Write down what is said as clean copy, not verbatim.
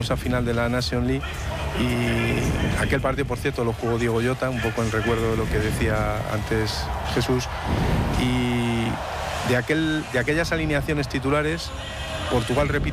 esa final de la Nations League, y aquel partido, por cierto, lo jugó Diego Llota, un poco en recuerdo de lo que decía antes Jesús, y de aquellas alineaciones titulares, Portugal repite